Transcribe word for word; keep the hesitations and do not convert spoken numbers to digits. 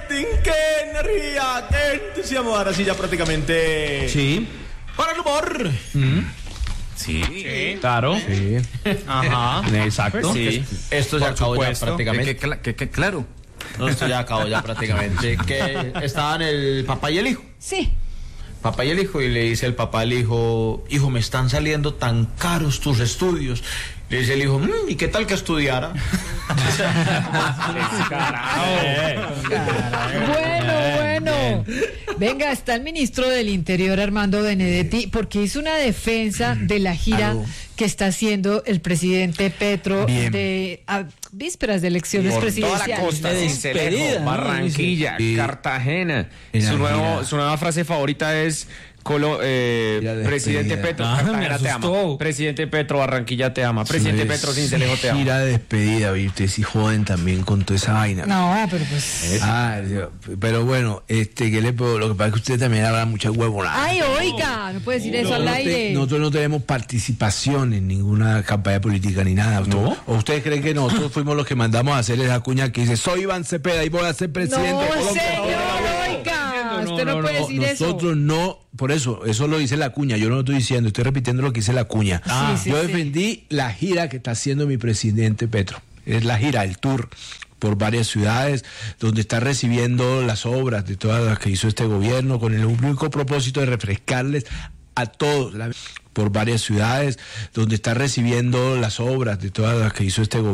rating, qué energía, qué entusiasmo. Ahora sí, ya prácticamente. Sí. Para el humor. Mm. Sí. Sí. Claro. Sí. Ajá. Exacto. Pues sí. Esto ya Por acabó supuesto. ya prácticamente. Que, que, que, que, claro. No, esto ya acabó ya prácticamente. Que estaban el papá y el hijo. Sí. Papá y el hijo, y le dice el papá al hijo, hijo, me están saliendo tan caros tus estudios. Le dice el hijo, mmm, ¿y qué tal que estudiara? Bueno, bueno. Venga, está el ministro del Interior, Armando Benedetti, porque hizo una defensa de la gira Aló. que está haciendo el presidente Petro Bien. de a vísperas de elecciones Por toda presidenciales. la costa, Cincelejo, Barranquilla, Sí. Cartagena. En la Su, nuevo, gira. su nueva frase favorita es Colo, eh, Gira despedida. Presidente Petro, Ah, Cartagena me te asustó. ama. Presidente Petro, Barranquilla te ama. Presidente Eso Petro, es Cincelejo te ama. Gira de despedida, ¿viste? Ustedes sí joden también con toda esa vaina. No, ah, pero pues. Ah, pero bueno, este, ¿qué le puedo? Lo que pasa es que usted también habla mucha huevonada. Ay, oiga, no puede decir eso al Nosotros no te- aire. nosotros no tenemos participación en ninguna campaña política ni nada. ¿No? ¿O ustedes creen que nosotros fuimos los que mandamos a hacer esa cuña que dice, soy Iván Cepeda y voy a ser presidente No, de Colombia? señor, oiga. No, Usted no, no, puede no, decir eso. Nosotros no, por eso, eso lo dice la cuña, yo no lo estoy diciendo, estoy repitiendo lo que dice la cuña. Ah. Sí, sí, yo sí. defendí la gira que está haciendo mi presidente Petro. Es la gira, el tour por varias ciudades, donde está recibiendo las obras de todas las que hizo este gobierno, con el único propósito de refrescarles a todos, la- por varias ciudades, donde está recibiendo las obras de todas las que hizo este gobierno.